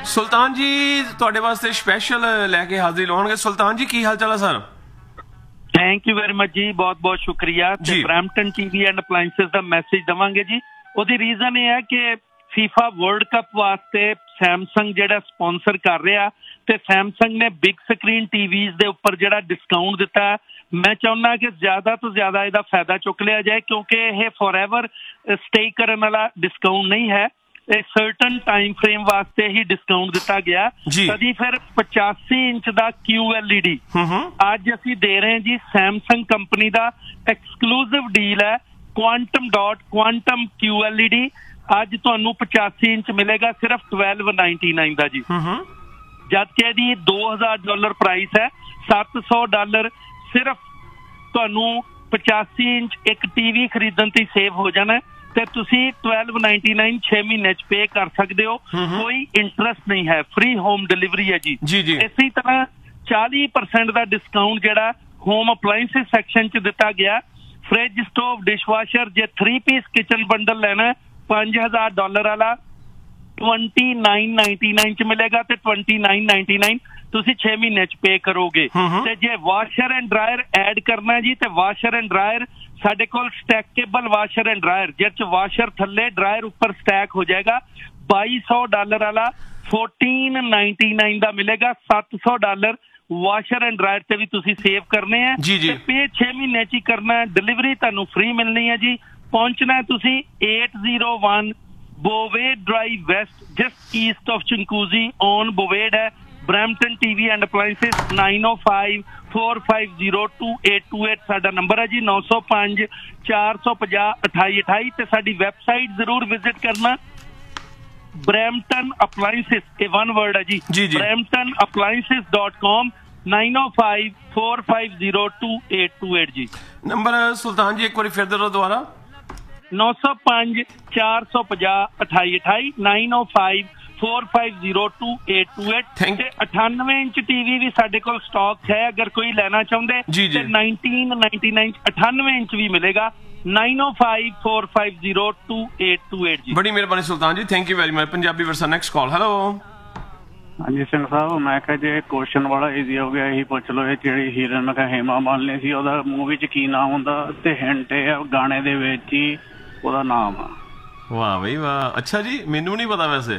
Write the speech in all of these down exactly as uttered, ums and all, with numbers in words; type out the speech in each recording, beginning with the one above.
ਸੁਲਤਾਨ ਜੀ ਤੁਹਾਡੇ ਵਾਸਤੇ ਸਪੈਸ਼ਲ ਲੈ ਕੇ ਹਾਜ਼ਰੀ ਲਾਉਣਗੇ। ਸੁਲਤਾਨ ਜੀ ਕੀ ਹਾਲ ਚਾਲ ਹੈ sir? Thank you very much ਜੀ, ਬਹੁਤ ਬਹੁਤ ਸ਼ੁਕਰੀਆ। ਤੇ Brampton TV and appliances the message ਦਵਾਂਗੇ ਜੀ। ਉਹਦੀ ਰੀਜ਼ਨ ਇਹ ਹੈ ਕਿ ਫੀਫਾ ਵਰਲਡ ਕੱਪ ਵਾਸਤੇ ਸੈਮਸੰਗ ਜਿਹੜਾ ਸਪਾਂਸਰ ਕਰ ਰਿਹਾ ਤੇ ਸੈਮਸੰਗ ਨੇ ਬਿਗ ਸਕਰੀਨ ਟੀਵੀਜ਼ ਦੇ ਉੱਪਰ ਜਿਹੜਾ ਡਿਸਕਾਊਂਟ ਦਿੱਤਾ, ਮੈਂ ਚਾਹੁੰਦਾ ਕਿ ਜ਼ਿਆਦਾ ਤੋਂ ਜ਼ਿਆਦਾ ਇਹਦਾ ਫਾਇਦਾ ਚੁੱਕ ਲਿਆ ਜਾਏ, ਕਿਉਂਕਿ ਇਹ ਫੋਰਐਵਰ ਸਟੇ ਕਰਨ ਵਾਲਾ ਡਿਸਕਾਊਂਟ ਨਹੀਂ ਹੈ। ਇਹ ਸਰਟਨ ਟਾਈਮ ਫਰੇਮ ਵਾਸਤੇ ਹੀ ਡਿਸਕਾਊਂਟ ਦਿੱਤਾ ਗਿਆ। ਕਦੀ ਫਿਰ ਪਚਾਸੀ ਇੰਚ ਦਾ ਕਿਊ ਐਲ ਈ ਡੀ ਅੱਜ ਅਸੀਂ ਦੇ ਰਹੇ ਜੀ। ਸੈਮਸੰਗ ਕੰਪਨੀ ਦਾ ਐਕਸਕਲੂਸਿਵ ਡੀਲ ਹੈ quantum dot quantum Q L E D. ਅੱਜ ਤੁਹਾਨੂੰ ਪਚਾਸੀ ਇੰਚ ਮਿਲੇਗਾ ਸਿਰਫ ਟਵੈਲਵ ਨਾਈਨਟੀ ਨਾਈਨ ਦਾ ਜੀ, ਜਦਕਿ ਇਹਦੀ ਦੋ ਹਜ਼ਾਰ ਡਾਲਰ ਪ੍ਰਾਈਸ ਹੈ। ਸੱਤ ਸੌ ਡਾਲਰ ਸਿਰਫ ਤੁਹਾਨੂੰ ਪਚਾਸੀ ਇੰਚ ਇੱਕ ਟੀਵੀ ਖਰੀਦਣ ਤੇ ਸੇਵ ਹੋ ਜਾਣਾ ਤੇ ਤੁਸੀਂ ਟਵੈਲਵ ਨਾਈਨਟੀ ਨਾਈਨ ਛੇ ਮਹੀਨੇ ਚ ਪੇ ਕਰ ਸਕਦੇ ਹੋ। ਕੋਈ ਇੰਟਰਸਟ ਨਹੀਂ ਹੈ, ਫ੍ਰੀ ਹੋਮ ਡਿਲੀਵਰੀ ਹੈ ਜੀ। ਇਸੇ ਤਰ੍ਹਾਂ ਚਾਲੀ ਪਰਸੈਂਟ ਦਾ ਡਿਸਕਾਊਂਟ ਜਿਹੜਾ ਹੋਮ ਅਪਲਾਈਐਂਸਿਸ ਸੈਕਸ਼ਨ ਚ ਦਿੱਤਾ ਗਿਆ। ਫ੍ਰਿਜ, ਸਟੋਵ, ਡਿਸ਼ਵਾਸ਼ਰ ਜੇ ਥ੍ਰੀ ਪੀਸ ਕਿਚਨ ਬੰਡਲ ਲੈਣਾ ਪੰਜ ਹਜ਼ਾਰ ਡਾਲਰ ਵਾਲਾ ਟਵੰਟੀ ਨਾਈਨ ਨਾਈਨਟੀ ਨਾਈਨ ਚ ਮਿਲੇਗਾ ਤੇ ਟਵੰਟੀ ਨਾਈਨ ਨਾਈਨਟੀ ਨਾਈਨ ਤੁਸੀਂ ਛੇ ਮਹੀਨੇ ਚ ਪੇ ਕਰੋਗੇ। ਤੇ ਜੇ ਵਾਸ਼ਰ ਐਂਡ ਡਰਾਇਰ ਐਡ ਕਰਨਾ ਜੀ ਤੇ ਵਾਸ਼ਰ ਐਂਡ ਡਰਾਇਰ ਸਾਡੇ ਕੋਲ ਸਟੈਕੇਬਲ ਵਾਸ਼ਰ ਐਂਡ ਡਰਾਇਰ ਜਿਹਦੇ ਚ ਵਾਸ਼ਰ ਥੱਲੇ ਡਰਾਇਰ ਉੱਪਰ ਸਟੈਕ ਹੋ ਜਾਏਗਾ। ਬਾਈ ਸੌ ਡਾਲਰ ਵਾਲਾ ਫੋਰਟੀਨ ਨਾਈਨਟੀ ਨਾਈਨ ਦਾ ਮਿਲੇਗਾ। ਸੱਤ ਸੌ ਡਾਲਰ ਵਾਸ਼ਰ ਐਂਡ ਡਰਾਇਰ ਤੇ ਵੀ ਤੁਸੀਂ ਸੇਵ ਕਰਨੇ ਆ ਤੇ ਪੇ ਛੇ ਮਹੀਨੇ ਚ ਹੀ ਕਰਨਾ। ਡਿਲੀਵਰੀ ਤੁਹਾਨੂੰ ਫ੍ਰੀ ਮਿਲਣੀ ਹੈ ਜੀ। ਪਹੁੰਚਣਾ ਤੁਸੀਂ eight oh one Bovade Drive West, just east of Chinguacousy on Bovade है। Brampton T V and Appliances nine oh five four five zero two eight two eight साडा नंबर है जी। नौ सौ पाँच चार सौ पचास अठाई अठाई ते साडी वेबसाइट जरूर विजिट करना। Brampton Appliances ये वन वर्ड है जी, जी, जी। brampton appliances dot com nine oh five four five zero two eight two eight जी नंबर। सुल्तान जी एक बार फिर दो दोबारा। नौ सौ पाँच चार सौ पचास अठाई अठाई nine O five four five zero to eight to eight. अठानवे इंच टीवी भी साडे कोल स्टॉक है, अगर कोई लेना चाहते तो नाइनटीन नाइनटी नाइन अठानवे इंच भी मिलेगा। Nine O five four five zero to eight to eight जी। बड़ी मेहरबानी सुल्तान जी, thank you very much. Punjabi versa next call. Hello ਹਾਂਜੀ ਸਿੰਘ ਸਾਹਿਬ, ਮੈਂ ਕਿਹਾ ਜੇ ਕੁਐਸਚਨ ਵਾਲਾ ਈਜ਼ੀ ਹੋ ਗਿਆ ਇਹੀ ਪੁੱਛ ਲਓ। ਇਹ ਜਿਹੜੀ ਹੀਰਨ ਮੈਂ ਕਿਹਾ ਹੇਮਾ ਮਾਲਿਨੀ ਸੀ, ਉਹਦਾ ਮੂਵੀ 'ਚ ਕੀ ਨਾਮ ਹੁੰਦਾ ਤੇ ਹਿੰਟ ਇਹ ਆ ਗਾਣੇ ਦੇ ਵਿੱਚ ਹੀ ਉਹਦਾ ਨਾਮ ਆ। ਵਾਹ ਬਈ ਵਾਹ, ਅੱਛਾ ਜੀ, ਮੈਨੂੰ ਨਹੀਂ ਪਤਾ ਵੈਸੇ।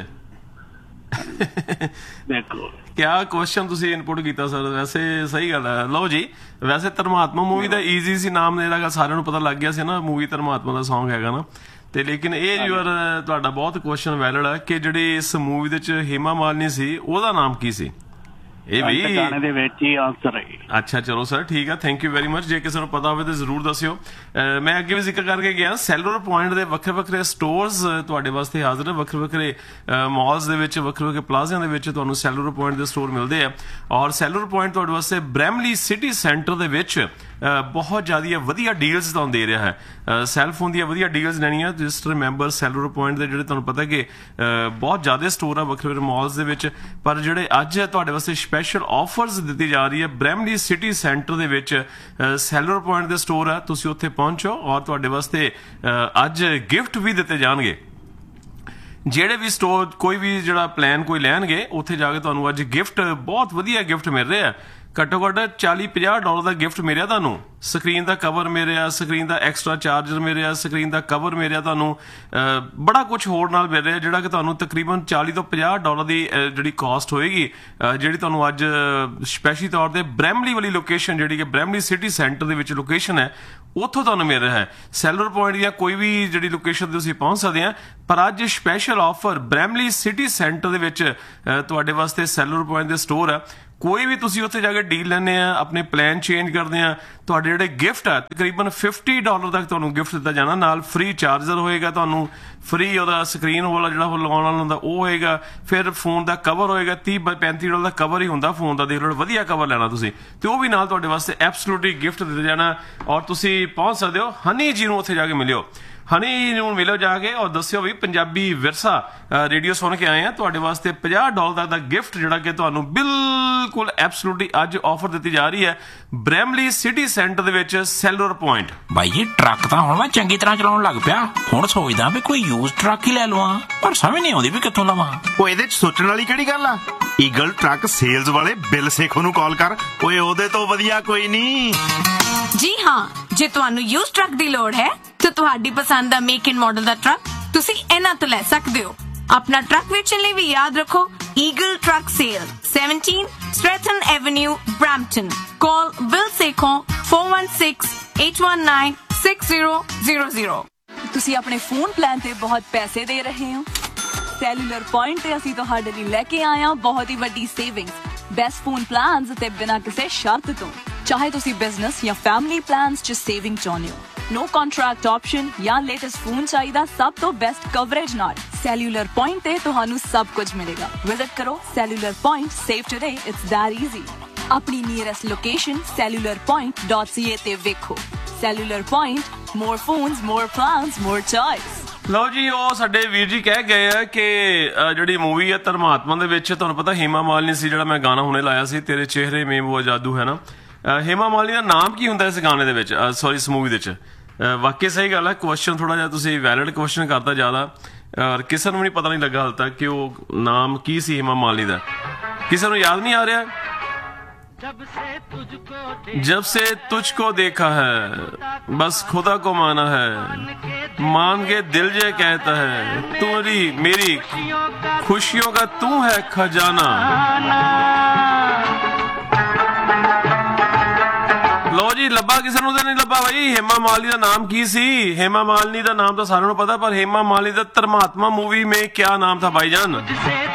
ਦੇਖੋ ਕਿਆ ਕੁਐਸਚਨ ਤੁਸੀਂ ਇਨਪੁਟ ਕੀਤਾ ਸਰ, ਵੈਸੇ ਸਹੀ ਗੱਲ ਹੈ। ਲਓ ਜੀ, ਵੈਸੇ ਧਰਮਾਤਮਾ ਮੂਵੀ ਦਾ ਈਜ਼ੀ ਸੀ ਨਾਮ, ਇਹਦਾ ਸਾਰਿਆਂ ਨੂੰ ਪਤਾ ਲੱਗ ਗਿਆ ਸੀ ਨਾ, ਮੂਵੀ ਧਰਮਾਤਮਾ ਦਾ ਸੌਂਗ ਹੈਗਾ ਨਾ। ਤੇ ਲੇਕਿਨ ਇਹ ਯੂਅਰ ਤੁਹਾਡਾ ਬਹੁਤ ਕੁਐਸਚਨ ਵੈਲਿਡ ਹੈ ਕਿ ਜਿਹੜੀ ਇਸ ਮੂਵੀ ਦੇ ਵਿੱਚ ਹੇਮਾ ਮਾਲਿਨੀ ਸੀ ਉਹਦਾ ਨਾਮ ਕੀ ਸੀ? ਇਹ ਵੀ ਗਾਣੇ ਦੇ ਵਿੱਚ ਹੀ ਆਨਸਰ ਹੈ। ਅੱਛਾ ਚਲੋ ਸਰ, ਠੀਕ ਆ, ਥੈਂਕ ਯੂ ਵੈਰੀ ਮਚ। ਜੇ ਕਿਸੇ ਨੂੰ ਪਤਾ ਹੋਵੇ ਤਾਂ ਜ਼ਰੂਰ ਦੱਸਿਓ। ਮੈਂ ਅੱਗੇ ਵੀ ਜ਼ਿਕਰ ਕਰਕੇ ਗਿਆ ਸੈਲੂਲਰ ਪੁਆਇੰਟ ਦੇ ਵੱਖਰੇ ਵੱਖਰੇ ਸਟੋਰਸ ਤੁਹਾਡੇ ਵਾਸਤੇ ਹਾਜ਼ਰ ਹੈ। ਵੱਖਰੇ ਵੱਖਰੇ ਮਾਲਸ ਦੇ ਵਿੱਚ, ਵੱਖਰੇ ਵੱਖਰੇ ਪਲਾਜ਼ਿਆਂ ਦੇ ਵਿੱਚ ਤੁਹਾਨੂੰ ਸੈਲੂਲਰ ਪੁਆਇੰਟ ਦੇ ਸਟੋਰ ਮਿਲਦੇ ਆ। ਔਰ ਸੈਲੂਲਰ ਪੁਆਇੰਟ ਤੁਹਾਡੇ ਵਾਸਤੇ ਬ੍ਰੈਮਲੀ ਸਿਟੀ ਸੈਂਟਰ ਦੇ ਵਿੱਚ ਬਹੁਤ ਜ਼ਿਆਦਾ ਵਧੀਆ ਡੀਲਸ ਤੁਹਾਨੂੰ ਦੇ ਰਿਹਾ ਹੈ। ਸੈੱਲ ਫੋਨ ਦੀਆਂ ਵਧੀਆ ਡੀਲਸ ਲੈਣੀਆਂ ਰਜਿਸਟਰ ਮੈਂਬਰ ਸੈਲੂਲਰ ਪੁਆਇੰਟ ਦੇ ਜਿਹੜੇ ਤੁਹਾਨੂੰ ਪਤਾ ਕਿ ਬਹੁਤ ਜ਼ਿਆਦਾ ਸਟੋਰ ਆ ਵੱਖਰੇ ਵੱਖਰੇ ਮਾਲਸ ਦੇ ਵਿੱਚ, ਪਰ ਜਿਹੜੇ ਅੱਜ ਤੁਹਾਡੇ ਵਾਸਤੇ ਸਪੈਸ਼ਲ ਆਫਰਸ ਦਿੱਤੀ ਜਾ ਰਹੀ ਹੈ ਬ੍ਰੈਮਲੀ ਸਿਟੀ ਸੈਂਟਰ ਦੇ ਵਿੱਚ ਸੈਲੂਲਰ ਪੁਆਇੰਟ ਦੇ ਸਟੋਰ ਆ। ਤੁਸੀਂ ਉੱਥੇ ਪਹੁੰਚੋ ਔਰ ਤੁਹਾਡੇ ਵਾਸਤੇ ਅੱਜ ਗਿਫਟ ਵੀ ਦਿੱਤੇ ਜਾਣਗੇ। ਜਿਹੜੇ ਵੀ ਸਟੋਰ ਕੋਈ ਵੀ ਜਿਹੜਾ ਪਲਾਨ ਕੋਈ ਲੈਣਗੇ ਉੱਥੇ ਜਾ ਕੇ ਤੁਹਾਨੂੰ ਅੱਜ ਗਿਫਟ, ਬਹੁਤ ਵਧੀਆ ਗਿਫਟ ਮਿਲ ਰਿਹਾ। ਘੱਟੋ ਘੱਟ ਚਾਲੀ ਪੰਜਾਹ ਡਾਲਰ ਦਾ ਗਿਫਟ ਮਿਲਿਆ ਤੁਹਾਨੂੰ। ਸਕਰੀਨ ਦਾ ਕਵਰ ਮਿਲਿਆ, ਸਕਰੀਨ ਦਾ ਐਕਸਟਰਾ ਚਾਰਜਰ ਮਿਲਿਆ, ਸਕਰੀਨ ਦਾ ਕਵਰ ਮਿਲਿਆ ਤੁਹਾਨੂੰ, ਬੜਾ ਕੁਝ ਹੋਰ ਨਾਲ ਮਿਲ ਰਿਹਾ ਜਿਹੜਾ ਕਿ ਤੁਹਾਨੂੰ ਤਕਰੀਬਨ ਚਾਲੀ ਤੋਂ ਪੰਜਾਹ ਡਾਲਰ ਦੀ ਜਿਹੜੀ ਕਾਸਟ ਹੋਏਗੀ, ਜਿਹੜੀ ਤੁਹਾਨੂੰ ਅੱਜ ਸਪੈਸ਼ਲੀ ਤੌਰ ਤੇ ਬ੍ਰੈਮਲੀ ਵਾਲੀ ਲੋਕੇਸ਼ਨ ਜਿਹੜੀ ਕਿ ਬ੍ਰੈਮਲੀ ਸਿਟੀ ਸੈਂਟਰ ਦੇ ਵਿੱਚ ਲੋਕੇਸ਼ਨ ਹੈ ਉੱਥੋਂ ਤੁਹਾਨੂੰ ਮਿਲ ਰਿਹਾ ਹੈ। ਸੈਲੂਲਰ ਪੁਆਇੰਟ ਜਾਂ ਕੋਈ ਵੀ ਜਿਹੜੀ ਲੋਕੇਸ਼ਨ ਤੇ ਤੁਸੀਂ ਪਹੁੰਚ ਸਕਦੇ ਆ, ਪਰ ਅੱਜ special offer Bramley city centre ਦੇ ਵਿੱਚ ਤੁਹਾਡੇ ਵਾਸਤੇ ਸੈਲੂਲਰ ਪੁਆਇੰਟ ਦੇ ਸਟੋਰ ਆ। ਕੋਈ ਵੀ ਤੁਸੀਂ ਉੱਥੇ ਜਾ ਕੇ ਡੀਲ ਲੈਂਦੇ ਆ, ਆਪਣੇ ਪਲਾਨ ਚੇਂਜ ਕਰਦੇ ਆ, ਤੁਹਾਡੇ ਜਿਹੜੇ ਗਿਫਟ ਆ ਤਕਰੀਬਨ ਫਿਫਟੀ ਡਾਲਰ ਤੱਕ ਤੁਹਾਨੂੰ ਗਿਫਟ ਦਿੱਤਾ ਜਾਣਾ। ਨਾਲ ਫ੍ਰੀ ਚਾਰਜਰ ਹੋਏਗਾ, ਤੁਹਾਨੂੰ ਫ੍ਰੀ ਉਹਦਾ ਸਕਰੀਨ ਵਾਲਾ ਜਿਹੜਾ ਉਹ ਲਗਾਉਣ ਵਾਲਾ ਹੁੰਦਾ ਉਹ ਹੋਏਗਾ, ਫਿਰ ਫੋਨ ਦਾ ਕਵਰ ਹੋਏਗਾ। ਤੀਹ ਪੈਂਤੀ ਡਾਲਰ ਦਾ ਕਵਰ ਹੀ ਹੁੰਦਾ ਫੋਨ ਦਾ, ਦੇਖ ਲਓ ਵਧੀਆ ਕਵਰ ਲੈਣਾ ਤੁਸੀਂ ਤੇ ਉਹ ਵੀ ਨਾਲ ਤੁਹਾਡੇ ਵਾਸਤੇ ਐਬਸੋਲੂਟਲੀ ਗਿਫਟ ਦਿੱਤਾ ਜਾਣਾ। ਔਰ ਤੁਸੀਂ ਪਹੁੰਚ ਸਕਦੇ ਹੋ ਹਨੀ ਜੀ ਨੂੰ ਉੱਥੇ ਜਾ ਕੇ ਮਿਲਿਓ। ਹਨੀ ਨੂੰ ਮਿਲੋ ਜਾ ਕੇ ਔਰ ਦੱਸਿਓ ਵੀ ਪੰਜਾਬੀ ਵਿਰਸਾ ਰੇਡੀਓ ਸੁਣ ਕੇ ਆਏ ਆ, ਤੁਹਾਡੇ ਵਾਸਤੇ ਪੰਜਾਹ ਡਾਲਰ ਦਾ ਗਿਫਟ ਜਿਹੜਾ ਕਿ ਤੁਹਾਨੂੰ ਬਿਲਕੁਲ ਐਬਸੋਲੂਟਲੀ ਅੱਜ ਆਫਰ ਦਿੱਤੀ ਜਾ ਰਹੀ ਹੈ ਬ੍ਰੈਮਲੀ ਸਿਟੀ ਸੈਂਟਰ ਦੇ ਵਿੱਚ ਸੈਲੂਲਰ ਪੁਆਇੰਟ। ਬਾਈ ਜੀ ਟਰੱਕ ਤਾਂ ਹੁਣ ਮੈਂ ਚੰਗੀ ਤਰ੍ਹਾਂ ਚਲਾਉਣ ਲੱਗ ਪਿਆ, ਹੁਣ ਸੋਚਦਾ ਵੀ ਕੋਈ ਯੂਜ਼ ਟਰੱਕ ਹੀ ਲੈ ਲਵਾਂ, ਪਰ ਸਮਝ ਨਹੀਂ ਆਉਂਦੀ ਵੀ ਕਿੱਥੋਂ ਲਵਾਂ। ਉਹ ਇਹਦੇ ਚ ਸੋਚਣ ਵਾਲੀ ਕਿਹੜੀ ਗੱਲ ਆ, ਈਗਲ ਟਰੱਕ ਸੇਲਜ਼ ਵਾਲੇ ਬਿਲ ਸੇਖੋ ਨੂੰ ਕਾਲ ਕਰ, ਓਏ ਉਹਦੇ ਤੋਂ ਵਧੀਆ ਕੋਈ ਨਹੀਂ। ਜੀ ਹਾਂ, ਜੇ ਤੁਹਾਨੂੰ ਯੂਜ਼ ਟਰੱਕ ਦੀ ਲੋੜ ਹੈ ਤਾਂ ਤੁਹਾਡੀ ਪਸੰਦ ਦਾ make and model the truck ਤੁਸੀਂ ਇਹਨਾਂ ਤੋਂ ਲੈ ਸਕਦੇ ਹੋ। ਆਪਣਾ ਟਰੱਕ ਵੇਚਣ ਲਈ ਵੀ ਯਾਦ ਰੱਖੋ eagle truck sale, seventeen Stratton Avenue, Brampton. Call Bill Sekhon four one six, eight one nine, six zero zero zero. ਤੁਸੀਂ ਆਪਣੇ ਫੋਨ ਪਲਾਨ ਤੇ ਬਹੁਤ ਪੈਸੇ ਦੇ ਰਹੇ ਹੋ? ਸੈਲੂਲਰ ਪੁਆਇੰਟ ਤੇ ਅਸੀਂ ਤੁਹਾਡੇ ਲਈ ਲੈ ਕੇ ਆਏ ਹਾਂ ਬਹੁਤ ਹੀ ਵੱਡੀ ਸੇਵਿੰਗਸ, ਬੈਸਟ ਫੋਨ ਪਲਾਨਸ ਤੇ ਬਿਨਾਂ ਕਿਸੇ ਸ਼ਰਤ ਤੋਂ। ਚਾਹੇ ਤੁਸੀਂ ਬਿਜ਼ਨਸ ਜਾਂ ਫੈਮਿਲੀ ਪਲਾਨਸ 'ਚ ਸੇਵਿੰਗ ਚਾਹੁੰਦੇ ਹੋ, ਨੋ ਕੰਟਰੈਕਟ ਆਪਸ਼ਨ ਜਾਂ ਲੇਟੈਸਟ ਫੋਨ ਚਾਹੀਦਾ ਸਭ ਤੋਂ ਬੈਸਟ ਕਵਰੇਜ ਨਾਲ, ਸੈਲੂਲਰ ਪੁਆਇੰਟ ਤੇ ਤੁਹਾਨੂੰ ਸਭ ਕੁਝ ਮਿਲੇਗਾ। ਵਿਜ਼ਿਟ ਕਰੋ cellular point, save today, it's that easy. ਆਪਣੀ nearest location cellular point dot ਸੀ ਏ ਤੇ ਵੇਖੋ। ਸੈਲੂਲਰ ਪੁਆਇੰਟ, ਮੋਰ ਫੋਨਸ, ਮੋਰ ਪਲਾਨਸ, ਮੋਰ ਚੋਇਸ। ਲਓ ਜੀ, ਉਹ ਸਾਡੇ ਵੀਰ ਜੀ ਕਹਿ ਗਏ ਆ ਕਿ ਜਿਹੜੀ ਮੂਵੀ ਹੈ ਧਰਮਾਤਮਾ ਦੇ ਵਿੱਚ ਤੁਹਾਨੂੰ ਪਤਾ ਹੇਮਾ ਮਾਲਿਨੀ ਸੀ ਜਿਹੜਾ ਮੈਂ ਗਾਣਾ ਹੁਣੇ ਲਾਇਆ ਸੀ, ਤੇਰੇ ਚਿਹਰੇ ਮੇਂ ਉਹ ਜਾਦੂ ਹੈ ਨਾ, ਹੇਮਾ ਮਾਲਿਨੀ ਦਾ ਨਾਮ ਕੀ ਹੁੰਦਾ ਇਸ ਗਾਣੇ ਦੇ ਵਿੱਚ, ਸੌਰੀ ਇਸ ਮੂਵੀ ਦੇ ਵਿੱਚ? ਵਾਕਈ ਸਹੀ ਗੱਲ ਹੈ, ਕੁਐਸਚਨ ਥੋੜਾ ਜਿਹਾ ਤੁਸੀਂ ਵੈਲਿਡ ਕੁਐਸਚਨ ਕਰਤਾ ਜ਼ਿਆਦਾ, ਔਰ ਕਿਸੇ ਨੂੰ ਵੀ ਪਤਾ ਨਹੀਂ ਲੱਗਾ ਹਾਲੇ ਤੱਕ ਕਿ ਉਹ ਨਾਮ ਕੀ ਸੀ ਹੇਮਾ ਮਾਲਿਨੀ ਦਾ। ਕਿਸੇ ਨੂੰ ਯਾਦ ਨਹੀਂ ਆ ਰਿਹਾ? जब से तुझको देखा है बस खुदा को माना है, मान के दिल ये कहता है तुम्हारी मेरी खुशियों का तू है खजाना। ਲੋ ਜੀ, ਲੱਭਾ ਕਿਸੇ ਨੂੰ ਤਾਂ ਨਹੀਂ ਲੱਭਾ ਬਾਈ? ਹੇਮਾ ਮਾਲਿਨੀ ਦਾ ਨਾਮ ਕੀ ਸੀ? ਹੇਮਾ ਮਾਲਿਨੀ ਦਾ ਨਾਮ ਤਾਂ ਸਾਰਿਆਂ ਨੂੰ ਪਤਾ, ਪਰ ਹੇਮਾ ਮਾਲਿਨੀ ਦਾ ਧਰਮਾਤਮਾ मूवी में क्या नाम था भाईजान?